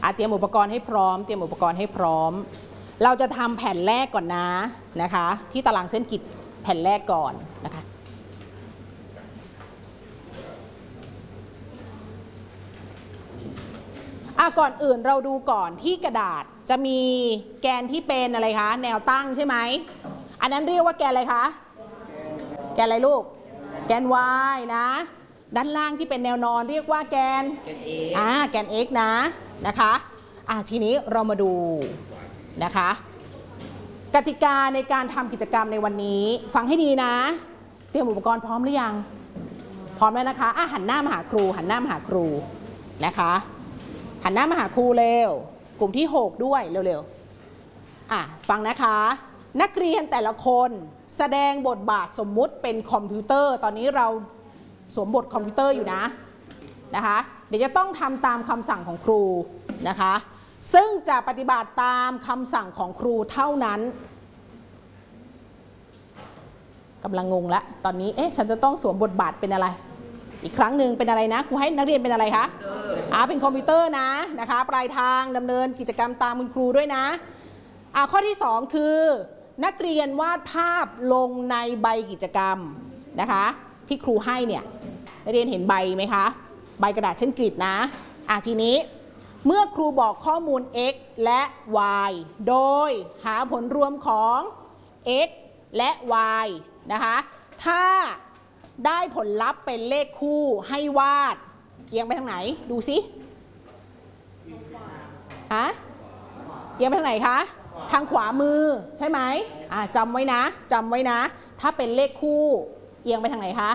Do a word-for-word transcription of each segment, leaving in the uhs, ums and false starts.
เตรียมอุปกรณ์ให้พร้อมเตรียมอุปกรณ์ให้พร้อมเราจะทำแผ่นแรกก่อนนะนะคะที่ตารางเส้นกิจแผ่นแรกก่อนนะคะอ่ะก่อนอื่นเราดูก่อนที่กระดาษจะมีแกนที่เป็นอะไรคะแนวตั้งใช่ไหมอันนั้นเรียกว่าแกนอะไรคะแกนอะไรลูกแกน y นะด้านล่างที่เป็นแนวนอนเรียกว่าแกนอ่าแกน x นะนะคะอ่ะทีนี้เรามาดูนะคะกติกาในการทำกิจกรรมในวันนี้ฟังให้ดีนะเตรียมอุปกรณ์พร้อมหรือยังพร้อมแล้วนะคะอ่ะหันหน้ามาหาครูหันหน้ามาหาครูนะคะหันหน้ามาหาครูเร็วกลุ่มที่หกด้วยเร็วๆอ่ะฟังนะคะนักเรียนแต่ละคนแสดงบทบาทสมมุติเป็นคอมพิวเตอร์ตอนนี้เราสวมบทคอมพิวเตอร์อยู่นะนะคะเดี๋ยวจะต้องทำตามคำสั่งของครูนะคะซึ่งจะปฏิบัติตามคำสั่งของครูเท่านั้นกำลังงงละตอนนี้เอ๊ะฉันจะต้องสวมบทบาทเป็นอะไรอีกครั้งหนึ่งเป็นอะไรนะครูให้นักเรียนเป็นอะไรคะอ่าเป็นคอมพิวเตอร์นะนะคะปลายทางดำเนินกิจกรรมตามคุณครูด้วยนะอ่าข้อที่สองคือนักเรียนวาดภาพลงในใบกิจกรรมนะคะที่ครูให้เนี่ยนักเรียนเห็นใบไหมคะใบกระดาษเส้นกริดนะอ่ะทีนี้เมื่อครูบอกข้อมูล x และ y โดยหาผลรวมของ x และ y นะคะถ้าได้ผลลัพธ์เป็นเลขคู่ให้วาดเอียงไปทางไหนดูสิฮะเอียงไปทางไหนคะทางขวามือใช่ไหมอ่ะจำไว้นะจำไว้นะถ้าเป็นเลขคู่เอียงไปทางไหนคะ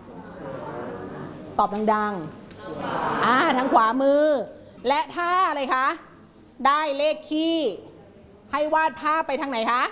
ตอบดังๆอ่าทางขวามือและถ้าอะไรคะได้เลขคี่ให้วาดภาพไปทางไหนคะ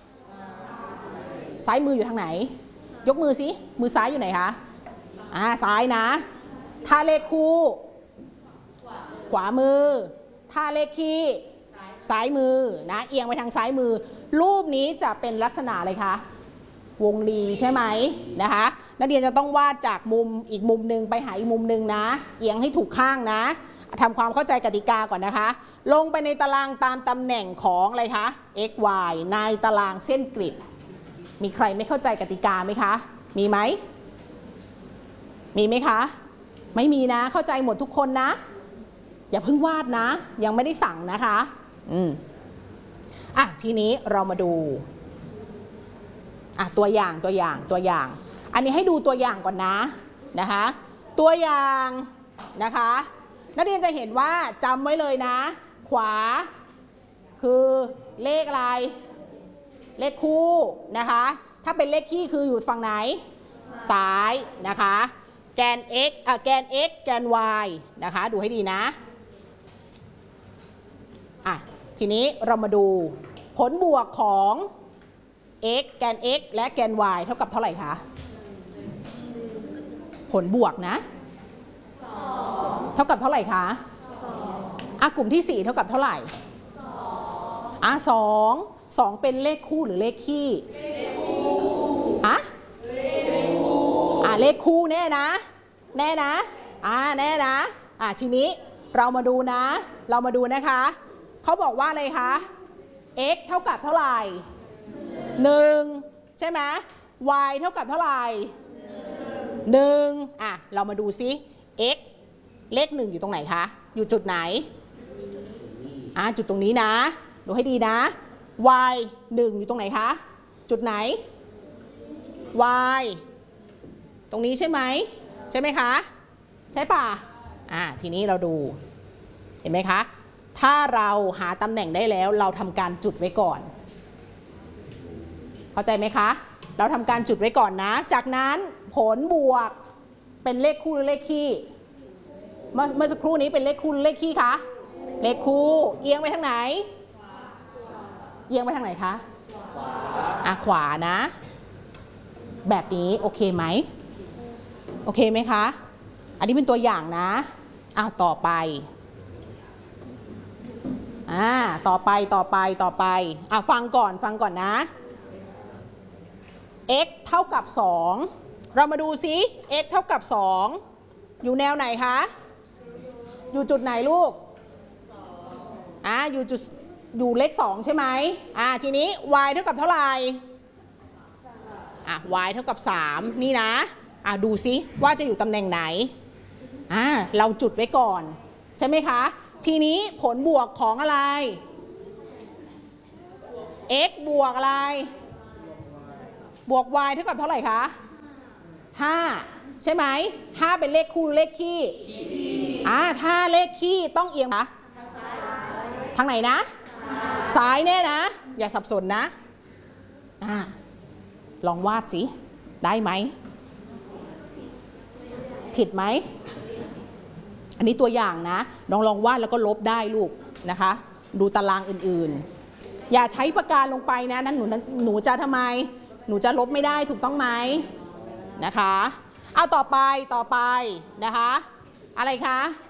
ซ้ายมืออยู่ทางไหนยกมือสิมือซ้ายอยู่ไหนคะอ่าซ้ายนะถ้าเลขคู่ขวามือถ้าเลขคี่ซ้ายมือนะเอียงไปทางซ้ายมือรูปนี้จะเป็นลักษณะอะไรคะวงรีใช่ไหมนะคะนักเรียนจะต้องวาดจากมุมอีกมุมหนึ่งไปหาอีกมุมหนึ่งนะเอียงให้ถูกข้างนะทำความเข้าใจกติกาก่อนนะคะลงไปในตารางตามตำแหน่งของอะไรคะ x y ในตารางเส้นกริดมีใครไม่เข้าใจกติกาไหมคะมีไหมมีไหมคะไม่มีนะเข้าใจหมดทุกคนนะอย่าเพิ่งวาดนะยังไม่ได้สั่งนะคะอืมอ่ะทีนี้เรามาดูอ่ะตัวอย่างตัวอย่างตัวอย่างอันนี้ให้ดูตัวอย่างก่อนนะนะคะตัวอย่างนะคะนักเรียนจะเห็นว่าจำไว้เลยนะขวาคือเลขอะไรเลขคู่นะคะถ้าเป็นเลขคี่คืออยู่ฝั่งไหนซ้ายนะคะแกน x อ่ะแกน x แกน y นะคะดูให้ดีนะอ่ะทีนี้เรามาดูผลบวกของ x แกน x และแกน y เท่ากับเท่าไหร่คะผลบวกนะเท่ากับเท่าไหร่คะอ่ะกลุ่มที่สี่เท่ากับเท่าไหร่อ่ะสองสองเป็นเลขคู่หรือเลขคี่อะอ่ะเลขคู่แน่นะแน่นะอ่าแน่นะอ่ะทีนี้เรามาดูนะเรามาดูนะคะเขาบอกว่าอะไรคะ x เท่ากับเท่าไหร่หนึ่งใช่ไหม y เท่ากับเท่าไหร่หนึ่งอ่ะเรามาดูซิ x เลขหนึ่งอยู่ตรงไหนคะอยู่จุดไหนอ่ะจุดตรงนี้นะดูให้ดีนะ y หนึ่งอยู่ตรงไหนคะจุดไหน y ตรงนี้ใช่ไหมใช่ไหมคะใช่ป่ะอ่ะทีนี้เราดูเห็นไหมคะถ้าเราหาตำแหน่งได้แล้วเราทำการจุดไว้ก่อนเข้าใจไหมคะเราทำการจุดไว้ก่อนนะจากนั้นผลบวกเป็นเลขคู่หรือเลขคี่เมื่อสักครู่นี้เป็นเลขคู่หรือเลขคี่คะเลขคู่เอียงไปทางไหนเอียงไปทางไหนคะอ่ะขวานะแบบนี้โอเคไหมโอเคไหมคะอันนี้เป็นตัวอย่างนะอ้าวต่อไปอ่าต่อไปต่อไปต่อไปอ่ะฟังก่อนฟังก่อนนะ x เท่ากับสองเรามาดูซิ x เท่ากับสองอยู่แนวไหนคะอยู่จุดไหนลูกอยู่จุดอยู่เลขสองใช่ไหมอ่าทีนี้ y เท่ากับเท่าไหร่อ่ะ y เท่ากับสามนี่นะอ่ะดูซิว่าจะอยู่ตำแหน่งไหนอ่าเราจุดไว้ก่อนใช่ไหมคะทีนี้ผลบวกของอะไร x บวกอะไรบวก y เท่ากับเท่าไหร่คะห้าใช่ไหมห้าเป็นเลขคู่เลขคี่อ่าถ้าเลขคี่ต้องเอียงนะทางไหนนะซ้ายแน่นะอย่าสับสนนะอ่าลองวาดสิได้ไหมผิดไหมอันนี้ตัวอย่างนะลองลองวาดแล้วก็ลบได้ลูกนะคะดูตารางอื่นๆอย่าใช้ปากกาลงไปนะนั้นหนูหนูจะทำไมหนูจะลบไม่ได้ถูกต้องไหมนะคะเอาต่อไปต่อไปนะคะอะไรคะ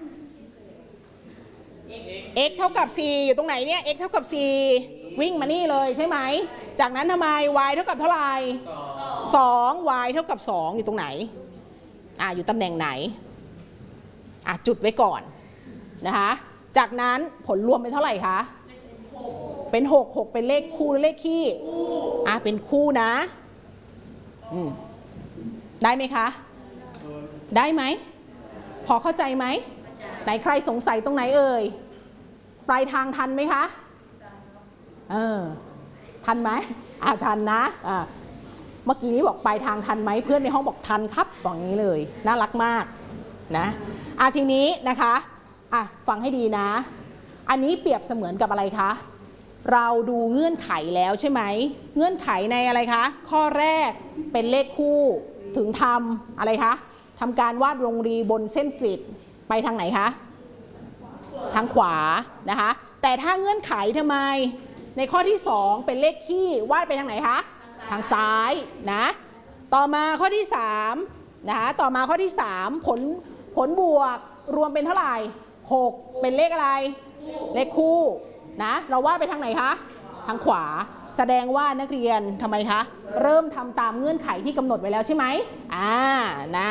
x เท่ากับ c อยู่ตรงไหนเนี่ย x เท่ากับ c วิ่งมานี่เลยใช่ไหมจากนั้นทำไม y เท่ากับเท่าไหร่สอง y เท่ากับสองอยู่ตรงไหนอ่าอยู่ตำแหน่งไหนอ่ะจุดไว้ก่อนนะคะจากนั้นผลรวมเป็นเท่าไหร่คะเป็นหก หกเป็นเลขคู่หรือเลขคี่อ่ะเป็นคู่นะอืมได้ไหมคะได้ไหมพอเข้าใจไหมไหนใครสงสัยตรงไหนเอ่ยปลายทางทันไหมคะเออทันไหมอ่ะทันนะอ่ะเมื่อกี้นี้บอกปลายทางทันไหมเพื่อนในห้องบอกทันครับบอกอย่างนี้เลยน่ารักมากนะอ่ะทีนี้นะคะอ่ะฟังให้ดีนะอันนี้เปรียบเสมือนกับอะไรคะเราดูเงื่อนไขแล้วใช่ไหมเงื่อนไขในอะไรคะข้อแรกเป็นเลขคู่ถึงทำอะไรคะทำการวาดวงรีบนเส้นกริดไปทางไหนคะทางขวานะคะแต่ถ้าเงื่อนไขทำไมในข้อที่สองเป็นเลขคี่วาดไปทางไหนคะทางซ้ายนะต่อมาข้อที่สามนะคะต่อมาข้อที่สามผลผลบวกรวมเป็นเท่าไหร่หกเป็นเลขอะไรเลขคู่นะเราวาดไปทางไหนคะทางขวาแสดงว่านักเรียนทำไมคะเริ่มทำตามเงื่อนไขที่กำหนดไว้แล้วใช่ไหมอ่านะ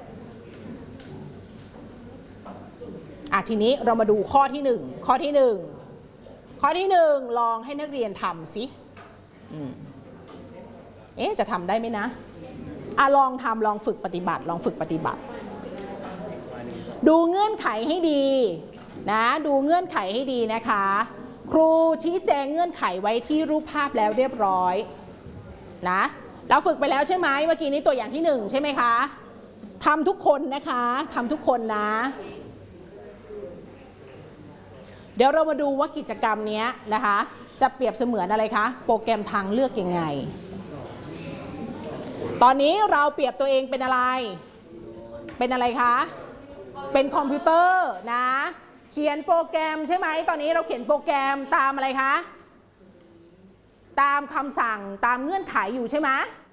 อ่ะทีนี้เรามาดูข้อที่หนึ่งข้อที่หนึ่งข้อที่หนึ่งลองให้นักเรียนทำสิอืมเอ๊ะจะทำได้ไหมนะอ่ะลองทำลองฝึกปฏิบัติลองฝึกปฏิบัติดูเงื่อนไขให้ดีนะดูเงื่อนไขให้ดีนะคะครูชี้แจงเงื่อนไขไว้ที่รูปภาพแล้วเรียบร้อยนะเราฝึกไปแล้วใช่ไหมเมื่อกี้นี้ตัวอย่างที่หนึ่งใช่ไหมคะทำทุกคนนะคะทำทุกคนนะเดี๋ยวเรามาดูว่ากิจกรรมนี้นะคะจะเปรียบเสมือนอะไรคะโปรแกรมทางเลือกยังไงตอนนี้เราเปรียบตัวเองเป็นอะไรเป็นอะไรคะเป็นคอมพิวเตอร์นะเขียนโปรแกรมใช่ไหมตอนนี้เราเขียนโปรแกรมตามอะไรคะตามคำสั่งตามเงื่อนไขอยู่ใช่ไหม